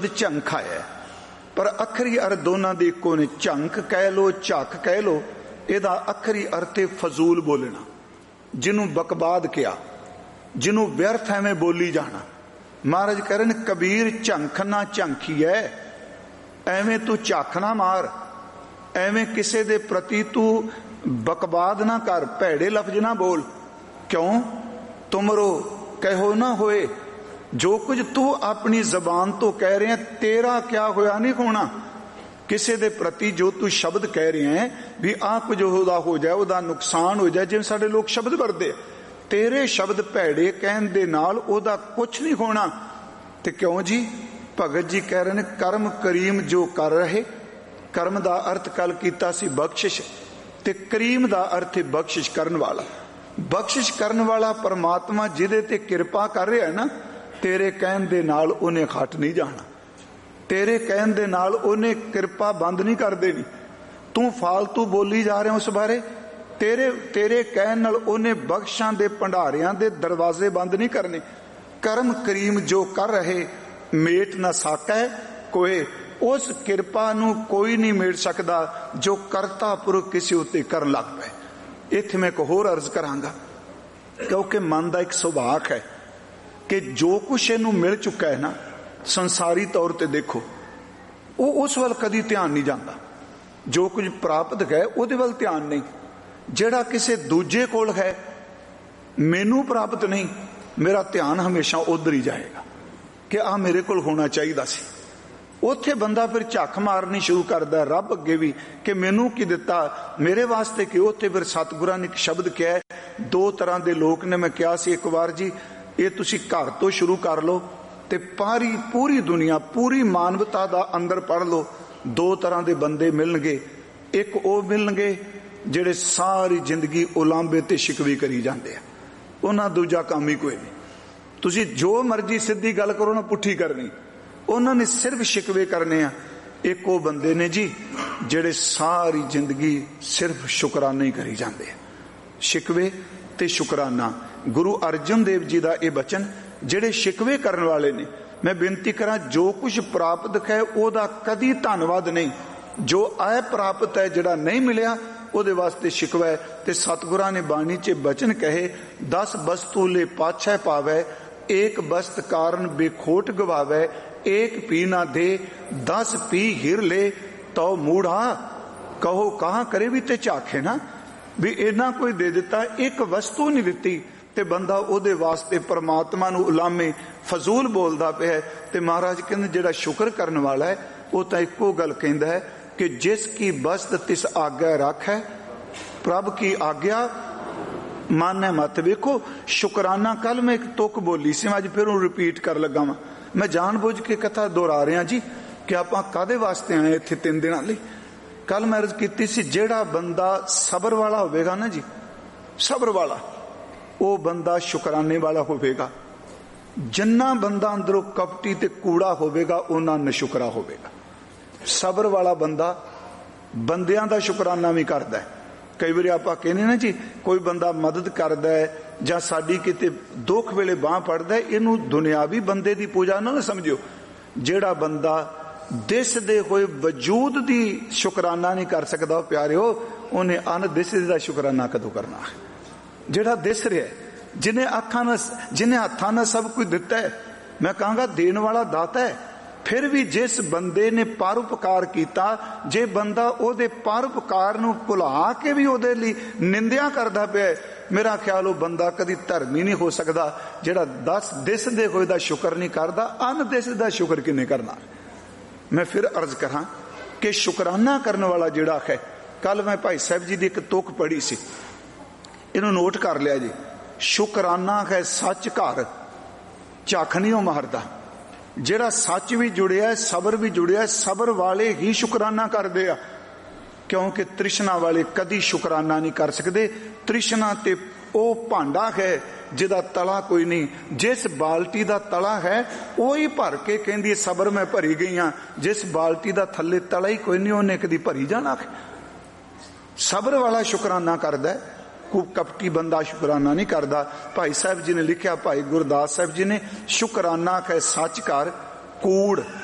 ਝੰਖ ਆਇਆ, ਪਰ ਅੱਖਰੀ ਅਰਥ ਦੋਨਾਂ ਦੇ ਇੱਕੋ ਨੇ। ਝੰਖ ਕਹਿ ਲੋ, ਝੱਕ ਕਹਿ ਲੋ, ਇਹਦਾ ਅੱਖਰੀ ਅਰਥ ਹੈ ਫਜ਼ੂਲ ਬੋਲਣਾ, ਜਿਹਨੂੰ ਬਕਬਾਦ ਕਿਹਾ, ਜਿਹਨੂੰ ਵਿਅਰਥ ਐਵੇਂ ਬੋਲੀ ਜਾਣਾ। ਮਹਾਰਾਜ ਕਹਿ ਰਹੇ ਨੇ ਕਬੀਰ ਝੰਖ ਨਾ ਝੰਖੀਐ, ਐਵੇਂ ਤੂੰ ਝੱਖ ਨਾ ਮਾਰ, ਐਵੇਂ ਕਿਸੇ ਦੇ ਪ੍ਰਤੀ ਤੂੰ ਬਕਬਾਦ ਨਾ ਕਰ, ਭੈੜੇ ਲਫ਼ਜ਼ ਨਾ ਬੋਲ। ਕਿਉਂ? ਤੁਮਰੋ ਕਹਿਓ ਨਾ ਹੋਏ, ਜੋ ਕੁਝ ਤੂੰ ਆਪਣੀ ਜ਼ਬਾਨ ਤੋਂ ਕਹਿ ਰਿਹਾ ਤੇਰਾ ਕਿਆ ਹੋਇਆ ਨਹੀਂ ਹੋਣਾ। ਕਿਸੇ ਦੇ ਪ੍ਰਤੀ ਜੋ ਤੂੰ ਸ਼ਬਦ ਕਹਿ ਰਿਹਾ ਹੈ ਵੀ ਆਹ ਕੁਝ ਉਹਦਾ ਹੋ ਜਾਏ, ਉਹਦਾ ਨੁਕਸਾਨ ਹੋ ਜਾਏ, ਜਿਵੇਂ ਸਾਡੇ ਲੋਕ ਸ਼ਬਦ ਵਰਤਦੇ, ਤੇਰੇ ਸ਼ਬਦ ਭੈੜੇ ਕਹਿਣ ਦੇ ਨਾਲ ਉਹਦਾ ਕੁਛ ਨਹੀਂ ਹੋਣਾ। ਤੇ ਕਿਉਂ ਜੀ? ਭਗਤ ਜੀ ਕਹਿ ਰਹੇ ਨੇ ਕਰਮ ਕਰੀਮ ਜੋ ਕਰ ਰਹੇ। ਕਰਮ ਦਾ ਅਰਥ ਕੱਲ ਕੀਤਾ ਸੀ ਬਖਸ਼ਿਸ਼, ਤੇ ਕਰੀਮ ਦਾ ਅਰਥ ਹੈ ਬਖਸ਼ਿਸ਼ ਕਰਨ ਵਾਲਾ। ਬਖਸ਼ਿਸ਼ ਕਰਨ ਵਾਲਾ ਪਰਮਾਤਮਾ ਜਿਹਦੇ ਤੇ ਕਿਰਪਾ ਕਰ ਰਿਹਾ ਹੈ ਨਾ, ਤੇਰੇ ਕਹਿਣ ਦੇ ਨਾਲ ਉਹਨੇ ਖੱਟ ਨਹੀਂ ਜਾਣਾ, ਤੇਰੇ ਕਹਿਣ ਦੇ ਨਾਲ ਉਹਨੇ ਕਿਰਪਾ ਬੰਦ ਨਹੀਂ ਕਰ ਦੇਣੀ। ਤੂੰ ਫਾਲਤੂ ਬੋਲੀ ਜਾ ਰਿਹਾ ਉਸ ਬਾਰੇ, ਤੇਰੇ ਕਹਿਣ ਨਾਲ ਉਹਨੇ ਬਖਸ਼ਾਂ ਦੇ ਭੰਡਾਰਿਆਂ ਦੇ ਦਰਵਾਜ਼ੇ ਬੰਦ ਨਹੀਂ ਕਰਨੇ। ਕਰਮ ਕਰੀਮ ਜੋ ਕਰ ਰਹੇ ਮੇਟ ਨਾ ਸਾਕੈ ਕੋਏ, ਉਸ ਕਿਰਪਾ ਨੂੰ ਕੋਈ ਨਹੀਂ ਮੇਟ ਸਕਦਾ ਜੋ ਕਰਤਾ ਪੁਰਖ ਕਿਸੇ ਉੱਤੇ ਕਰਨ ਲੱਗ ਪਏ। ਇੱਥੇ ਮੈਂ ਇੱਕ ਹੋਰ ਅਰਜ਼ ਕਰਾਂਗਾ, ਕਿਉਂਕਿ ਮਨ ਦਾ ਇੱਕ ਸੁਭਾਅ ਹੈ ਕਿ ਜੋ ਕੁਛ ਇਹਨੂੰ ਮਿਲ ਚੁੱਕਾ ਹੈ ਨਾ ਸੰਸਾਰੀ ਤੌਰ ਤੇ ਦੇਖੋ, ਉਹ ਉਸ ਵੱਲ ਕਦੀ ਧਿਆਨ ਨਹੀਂ ਜਾਂਦਾ। ਜੋ ਕੁਝ ਪ੍ਰਾਪਤ ਹੈ ਉਹਦੇ ਵੱਲ ਧਿਆਨ ਨਹੀਂ। ਜਿਹੜਾ ਕਿਸੇ ਦੂਜੇ ਕੋਲ ਹੈ, ਮੈਨੂੰ ਪ੍ਰਾਪਤ ਨਹੀਂ, ਮੇਰਾ ਧਿਆਨ ਹਮੇਸ਼ਾ ਉਧਰ ਹੀ ਜਾਏਗਾ ਕਿ ਆਹ ਮੇਰੇ ਕੋਲ ਹੋਣਾ ਚਾਹੀਦਾ ਸੀ। ਉੱਥੇ ਬੰਦਾ ਫਿਰ ਝੱਖ ਮਾਰਨੀ ਸ਼ੁਰੂ ਕਰਦਾ ਰੱਬ ਅੱਗੇ ਵੀ ਕਿ ਮੈਨੂੰ ਕੀ ਦਿੱਤਾ, ਮੇਰੇ ਵਾਸਤੇ ਕਿ। ਉੱਥੇ ਫਿਰ ਸਤਿਗੁਰਾਂ ਨੇ ਇੱਕ ਸ਼ਬਦ ਕਿਹਾ, ਦੋ ਤਰ੍ਹਾਂ ਦੇ ਲੋਕ ਨੇ। ਮੈਂ ਕਿਹਾ ਸੀ ਇੱਕ ਵਾਰ ਜੀ, ਇਹ ਤੁਸੀਂ ਘਰ ਤੋਂ ਸ਼ੁਰੂ ਕਰ ਲਓ ਤੇ ਪੂਰੀ ਦੁਨੀਆ, ਪੂਰੀ ਮਾਨਵਤਾ ਦਾ ਅੰਦਰ ਪੜ੍ਹ ਲਓ। ਦੋ ਤਰ੍ਹਾਂ ਦੇ ਬੰਦੇ ਮਿਲਣਗੇ। ਇੱਕ ਉਹ ਮਿਲਣਗੇ ਜਿਹੜੇ ਸਾਰੀ ਜ਼ਿੰਦਗੀ ਉਲਾਂਭੇ ਤੇ ਸ਼ਿਕਵੇ ਕਰੀ ਜਾਂਦੇ ਆ, ਉਹਨਾਂ ਦੂਜਾ ਕੰਮ ਹੀ ਕੋਈ ਨਹੀਂ। ਤੁਸੀਂ ਜੋ ਮਰਜ਼ੀ ਸਿੱਧੀ ਗੱਲ ਕਰੋ ਨਾ, ਪੁੱਠੀ ਕਰਨੀ, ਉਹਨਾਂ ਨੇ ਸਿਰਫ ਸ਼ਿਕਵੇ ਕਰਨੇ ਆ। ਇੱਕ ਉਹ ਬੰਦੇ ਨੇ ਜੀ ਜਿਹੜੇ ਸਾਰੀ ਜ਼ਿੰਦਗੀ ਸਿਰਫ ਸ਼ੁਕਰਾਨਾ ਹੀ ਕਰੀ ਜਾਂਦੇ ਆ, ਸ਼ਿਕਵੇ ਤੇ ਸ਼ੁਕਰਾਨਾ। ਗੁਰੂ ਅਰਜਨ ਦੇਵ ਜੀ ਦਾ ਇਹ ਬਚਨ, ਜਿਹੜੇ ਸ਼ਿਕਵੇ ਕਰਨ ਵਾਲੇ ਨੇ, ਮੈਂ ਬੇਨਤੀ ਕਰਾਂ ਜੋ ਕੁਝ ਪ੍ਰਾਪਤ ਹੈ ਉਹਦਾ ਕਦੀ ਧੰਨਵਾਦ ਨਹੀਂ। ਜੋ ਆਇ ਪ੍ਰਾਪਤ ਹੈ, ਜਿਹੜਾ ਨਹੀਂ ਮਿਲਿਆ ਉਹਦੇ ਵਾਸਤੇ ਸ਼ਿਕਵਾ ਹੈ। ਤੇ ਸਤਿਗੁਰਾਂ ਨੇ ਬਾਣੀ 'ਚ ਬਚਨ ਕਹੇ, 10 ਵਸਤੂ ਲੈ ਪਾਛੈ ਪਾਵੈ, ਏਕ ਵਸਤ ਕਾਰਨ ਬੇਖੋਟ ਗਵਾਵੈ, ਏਕ ਪੀ ਨਾ ਦੇ 10 ਪੀ ਹਿਰ ਲੈ ਤਉ ਮੂੜਾ, ਕਹੋ ਕਹਾਂ ਕਰੇ ਵੀ ਤੇ ਝਾਖੇ ਨਾ। ਵੀ ਇਹਨਾਂ ਕੋਈ ਦੇ ਦਿੱਤਾ, ਇੱਕ ਵਸਤੂ ਨਹੀਂ ਦਿੱਤੀ, ਤੇ ਬੰਦਾ ਉਹਦੇ ਵਾਸਤੇ ਪਰਮਾਤਮਾ ਨੂੰ ਉਲਾਮੇ ਫਜ਼ੂਲ ਬੋਲਦਾ ਪਿਆ। ਤੇ ਮਹਾਰਾਜ ਕਹਿੰਦੇ ਜਿਹੜਾ ਸ਼ੁਕਰ ਕਰਨ ਵਾਲਾ ਹੈ ਉਹ ਤਾਂ ਇੱਕੋ ਗੱਲ ਕਹਿੰਦਾ ਹੈ ਕਿ ਜਿਸ ਕੀ ਬਸਤ ਤਿਸ ਆਗਿਆ ਰੱਖ ਹੈ, ਪ੍ਰਭ ਕੀ ਆਗਿਆ ਮਾਨੈ ਮਤ। ਵੇਖੋ ਸ਼ੁਕਰਾਨਾ, ਕੱਲ ਮੈਂ ਇੱਕ ਤੁਕ ਬੋਲੀ ਸੀ, ਅੱਜ ਫਿਰ ਉਹ ਰਿਪੀਟ ਕਰ ਲੱਗਾ ਵਾਂ। ਮੈਂ ਜਾਣ ਬੁੱਝ ਕੇ ਕਥਾ ਦੁਹਰਾ ਰਿਹਾ ਜੀ ਕਿ ਆਪਾਂ ਕਾਹਦੇ ਵਾਸਤੇ ਆਏ ਇੱਥੇ 3 ਦਿਨਾਂ ਲਈ। ਕੱਲ ਮੈਂ ਅਰਜ਼ ਕੀਤੀ ਸੀ, ਜਿਹੜਾ ਬੰਦਾ ਸਬਰ ਵਾਲਾ ਹੋਵੇਗਾ ਨਾ ਜੀ, ਸਬਰ ਵਾਲਾ, ਉਹ ਬੰਦਾ ਸ਼ੁਕਰਾਨੇ ਵਾਲਾ ਹੋਵੇਗਾ। ਜਿੰਨਾ ਬੰਦਾ ਅੰਦਰੋਂ ਕਪਟੀ ਤੇ ਕੂੜਾ ਹੋਵੇਗਾ, ਉਹਨਾਂ ਨਸ਼ੁਕਰਾ ਹੋਵੇਗਾ। ਸਬਰ ਵਾਲਾ ਬੰਦਾ ਬੰਦਿਆਂ ਦਾ ਸ਼ੁਕਰਾਨਾ ਵੀ ਕਰਦਾ ਹੈ। ਕਈ ਵਾਰੀ ਆਪਾਂ ਕਹਿੰਦੇ ਨਾ ਜੀ, ਕੋਈ ਬੰਦਾ ਮਦਦ ਕਰਦਾ ਹੈ ਜਾਂ ਸਾਡੀ ਕਿਤੇ ਦੁੱਖ ਵੇਲੇ ਬਾਂਹ ਫੜਦਾ, ਇਹਨੂੰ ਦੁਨਿਆਵੀ ਬੰਦੇ ਦੀ ਪੂਜਾ ਨਾ ਸਮਝਿਓ। ਜਿਹੜਾ ਬੰਦਾ ਦਿਸਦੇ ਹੋਏ ਵਜੂਦ ਦੀ ਸ਼ੁਕਰਾਨਾ ਨਹੀਂ ਕਰ ਸਕਦਾ, ਉਹ ਪਿਆਰਿਓ, ਉਹਨੇ ਅਨ ਦਿਸਦੇ ਦਾ ਸ਼ੁਕਰਾਨਾ ਕਦੋਂ ਕਰਨਾ? ਜਿਹੜਾ ਦਿਸ ਰਿਹਾ, ਜਿਹਨੇ ਹੱਥਾਂ ਨਾਲ ਸਭ ਕੁਝ ਦਿੱਤਾ ਹੈ, ਮੈਂ ਕਹਾਂਗਾ ਦੇਣ ਵਾਲਾ ਦਾਤਾ ਹੈ। ਫਿਰ ਵੀ ਜਿਸ ਬੰਦੇ ਨੇ ਪਰਉਪਕਾਰ ਕੀਤਾ, ਜੇ ਬੰਦਾ ਉਹਦੇ ਪਰਉਪਕਾਰ ਨੂੰ ਭੁਲਾ ਕੇ ਵੀ ਉਹਦੇ ਲਈ ਨਿੰਦਿਆ ਕਰਦਾ ਪਿਆ, ਮੇਰਾ ਖਿਆਲ ਉਹ ਬੰਦਾ ਕਦੀ ਧਰਮੀ ਨਹੀਂ ਹੋ ਸਕਦਾ। ਜਿਹੜਾ ਦਿਸਦੇ ਹੋਏ ਦਾ ਸ਼ੁਕਰ ਨਹੀਂ ਕਰਦਾ, ਅਨ ਦਿਸਦੇ ਦਾ ਸ਼ੁਕਰ ਕਿੰਨੇ ਕਰਨਾ? ਮੈਂ ਫਿਰ ਅਰਜ਼ ਕਰਾਂ ਕਿ ਸ਼ੁਕਰਾਨਾ ਕਰਨ ਵਾਲਾ ਜਿਹੜਾ ਹੈ, ਕੱਲ ਮੈਂ ਭਾਈ ਸਾਹਿਬ ਜੀ ਦੀ ਇੱਕ ਤੁਕ ਪੜ੍ਹੀ ਸੀ, ਇਹਨੂੰ ਨੋਟ ਕਰ ਲਿਆ ਜੀ। ਸ਼ੁਕਰਾਨਾ ਹੈ ਸੱਚ ਘਰ, ਝੱਖ ਨਹੀਂ ਉਹ ਮਾਰਦਾ। ਜਿਹੜਾ ਸੱਚ ਵੀ ਜੁੜਿਆ, ਸਬਰ ਵੀ ਜੁੜਿਆ, ਸਬਰ ਵਾਲੇ ਹੀ ਸ਼ੁਕਰਾਨਾ ਕਰਦੇ ਆ, ਕਿਉਂਕਿ ਤ੍ਰਿਸ਼ਨਾ ਵਾਲੇ ਕਦੀ ਸ਼ੁਕਰਾਨਾ ਨਹੀਂ ਕਰ ਸਕਦੇ। ਤ੍ਰਿਸ਼ਨਾ ਤੇ ਉਹ ਭਾਂਡਾ ਹੈ ਜਿਹਦਾ ਤਲਾ ਕੋਈ ਨਹੀਂ। ਜਿਸ ਬਾਲਟੀ ਦਾ ਤਲਾ ਹੈ ਉਹੀ ਭਰ ਕੇ ਕਹਿੰਦੀ ਸਬਰ ਮੈਂ ਭਰੀ ਗਈ ਹਾਂ। ਜਿਸ ਬਾਲਟੀ ਦਾ ਥੱਲੇ ਤਲਾ ਹੀ ਕੋਈ ਨਹੀਂ, ਉਹਨੇ ਕਦੀ ਭਰੀ ਜਾਣਾ। ਸਬਰ ਵਾਲਾ ਸ਼ੁਕਰਾਨਾ ਕਰਦਾ, ਕਪਟੀ ਬੰਦਾ ਸ਼ੁਕਰਾਨਾ ਨਹੀਂ ਕਰਦਾ। ਭਾਈ ਸਾਹਿਬ ਜੀ ਨੇ ਲਿਖਿਆ, ਭਾਈ ਗੁਰਦਾਸ ਸਾਹਿਬ ਜੀ ਨੇ, ਸ਼ੁਕਰਾਨਾ ਹੈ ਸੱਚ ਘਰ, ਕੂੜ